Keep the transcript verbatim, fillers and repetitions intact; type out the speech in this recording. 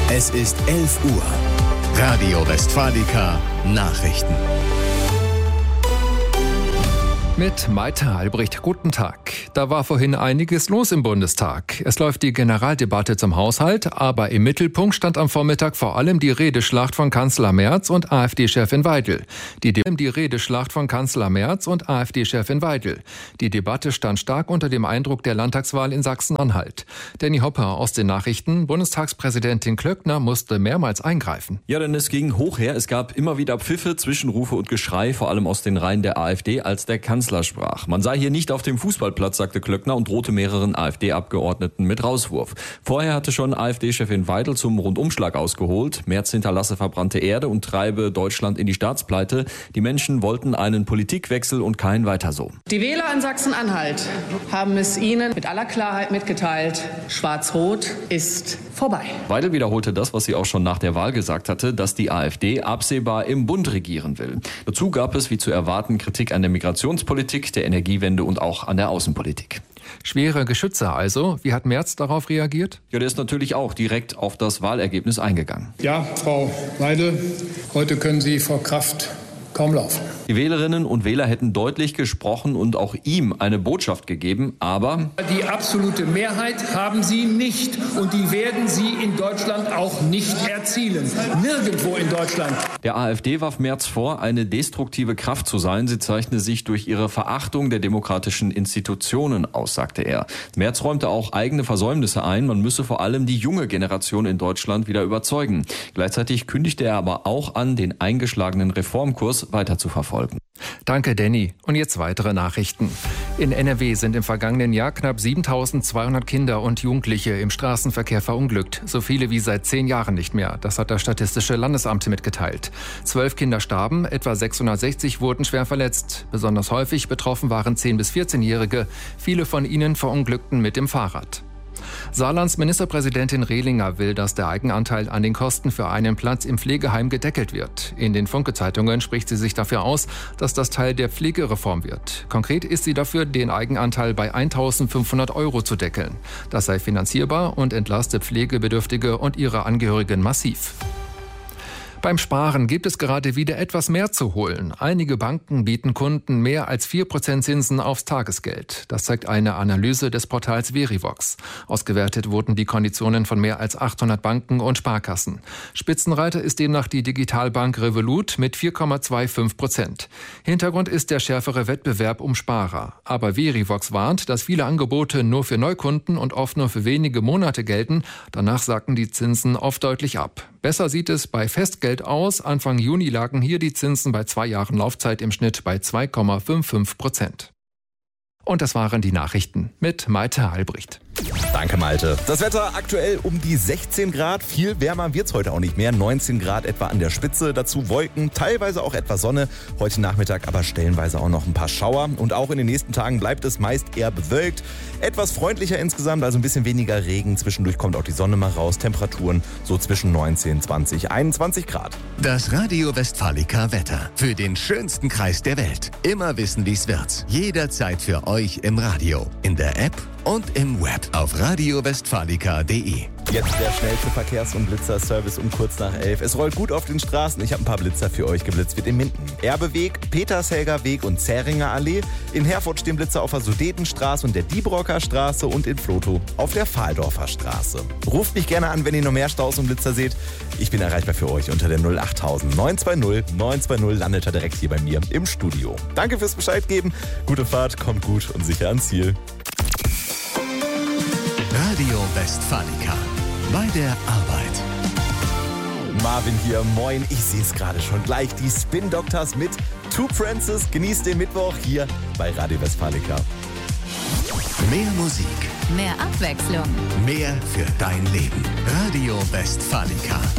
Es ist elf Uhr. Radio Westfalica Nachrichten. Mit Maite Albrecht, guten Tag. Da war vorhin einiges los im Bundestag. Es läuft die Generaldebatte zum Haushalt, aber im Mittelpunkt stand am Vormittag vor allem die Redeschlacht von Kanzler Merz und AfD-Chefin Weidel. Die, De- die Redeschlacht von Kanzler Merz und AfD-Chefin Weidel. Die Debatte stand stark unter dem Eindruck der Landtagswahl in Sachsen-Anhalt. Danny Hopper aus den Nachrichten. Bundestagspräsidentin Klöckner musste mehrmals eingreifen. Ja, denn es ging hoch her. Es gab immer wieder Pfiffe, Zwischenrufe und Geschrei, vor allem aus den Reihen der AfD, als der Kanzler sprach. Man sei hier nicht auf dem Fußballplatz, sagte Klöckner und drohte mehreren AfD-Abgeordneten mit Rauswurf. Vorher hatte schon AfD-Chefin Weidel zum Rundumschlag ausgeholt. Merz hinterlasse verbrannte Erde und treibe Deutschland in die Staatspleite. Die Menschen wollten einen Politikwechsel und kein Weiter so. Die Wähler in Sachsen-Anhalt haben es Ihnen mit aller Klarheit mitgeteilt. Schwarz-Rot ist vorbei. Weidel wiederholte das, was sie auch schon nach der Wahl gesagt hatte, dass die AfD absehbar im Bund regieren will. Dazu gab es, wie zu erwarten, Kritik an der Migrationspolitik, der Energiewende und auch an der Außenpolitik. Schwere Geschütze also. Wie hat Merz darauf reagiert? Ja, der ist natürlich auch direkt auf das Wahlergebnis eingegangen. Ja, Frau Weidel, heute können Sie vor Kraft kaum laufen. Die Wählerinnen und Wähler hätten deutlich gesprochen und auch ihm eine Botschaft gegeben, aber die absolute Mehrheit haben Sie nicht und die werden Sie in Deutschland auch nicht erzielen. Nirgendwo in Deutschland. Der AfD warf Merz vor, eine destruktive Kraft zu sein. Sie zeichne sich durch ihre Verachtung der demokratischen Institutionen aus, sagte er. Merz räumte auch eigene Versäumnisse ein. Man müsse vor allem die junge Generation in Deutschland wieder überzeugen. Gleichzeitig kündigte er aber auch an, den eingeschlagenen Reformkurs weiter zu verfolgen. Danke, Danny. Und jetzt weitere Nachrichten. In N R W sind im vergangenen Jahr knapp siebentausendzweihundert Kinder und Jugendliche im Straßenverkehr verunglückt. So viele wie seit zehn Jahren nicht mehr. Das hat das Statistische Landesamt mitgeteilt. Zwölf Kinder starben, etwa sechshundertsechzig wurden schwer verletzt. Besonders häufig betroffen waren zehn- bis vierzehnjährige. Viele von ihnen verunglückten mit dem Fahrrad. Saarlands Ministerpräsidentin Rehlinger will, dass der Eigenanteil an den Kosten für einen Platz im Pflegeheim gedeckelt wird. In den Funke-Zeitungen spricht sie sich dafür aus, dass das Teil der Pflegereform wird. Konkret ist sie dafür, den Eigenanteil bei eintausendfünfhundert Euro zu deckeln. Das sei finanzierbar und entlaste Pflegebedürftige und ihre Angehörigen massiv. Beim Sparen gibt es gerade wieder etwas mehr zu holen. Einige Banken bieten Kunden mehr als vier Prozent Zinsen aufs Tagesgeld. Das zeigt eine Analyse des Portals Verivox. Ausgewertet wurden die Konditionen von mehr als achthundert Banken und Sparkassen. Spitzenreiter ist demnach die Digitalbank Revolut mit vier Komma fünfundzwanzig Prozent. Hintergrund ist der schärfere Wettbewerb um Sparer. Aber Verivox warnt, dass viele Angebote nur für Neukunden und oft nur für wenige Monate gelten. Danach sacken die Zinsen oft deutlich ab. Besser sieht es bei Festgeld aus. Anfang Juni lagen hier die Zinsen bei zwei Jahren Laufzeit im Schnitt bei zwei Komma fünfundfünfzig Prozent. Und das waren die Nachrichten mit Maite Albrecht. Danke, Malte. Das Wetter aktuell um die sechzehn Grad. Viel wärmer wird's heute auch nicht mehr. neunzehn Grad etwa an der Spitze. Dazu Wolken, teilweise auch etwas Sonne. Heute Nachmittag aber stellenweise auch noch ein paar Schauer. Und auch in den nächsten Tagen bleibt es meist eher bewölkt. Etwas freundlicher insgesamt, also ein bisschen weniger Regen. Zwischendurch kommt auch die Sonne mal raus. Temperaturen so zwischen neunzehn, zwanzig, einundzwanzig Grad. Das Radio Westfalica Wetter. Für den schönsten Kreis der Welt. Immer wissen, wie's wird. Jederzeit für euch im Radio, in der App und im Web auf radio westfalica punkt de. Jetzt der schnellste Verkehrs- und Blitzerservice um kurz nach elf. Es rollt gut auf den Straßen. Ich habe ein paar Blitzer für euch. Geblitzt wird in Minden, Erbeweg, Petershelger Weg und Zähringer Allee. In Herford stehen Blitzer auf der Sudetenstraße und der Diebrocker Straße und in Flotow auf der Fahldorfer Straße. Ruft mich gerne an, wenn ihr noch mehr Staus und Blitzer seht. Ich bin erreichbar für euch unter der null acht neun zwei null neun zwei null. Landet er direkt hier bei mir im Studio. Danke fürs Bescheid geben. Gute Fahrt, kommt gut und sicher ans Ziel. Radio Westfalica. Bei der Arbeit. Marvin hier, moin. Ich sehe es gerade schon gleich. Die Spin Doctors mit Two Princes. Genießt den Mittwoch hier bei Radio Westfalica. Mehr Musik. Mehr Abwechslung. Mehr für dein Leben. Radio Westfalica.